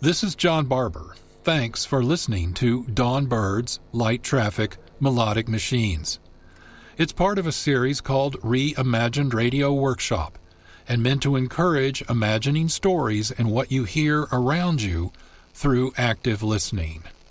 This is John Barber. Thanks for listening to Dawn Bird's Light Traffic Melodic Machines. It's part of a series called Reimagined Radio Workshop and meant to encourage imagining stories and what you hear around you through active listening.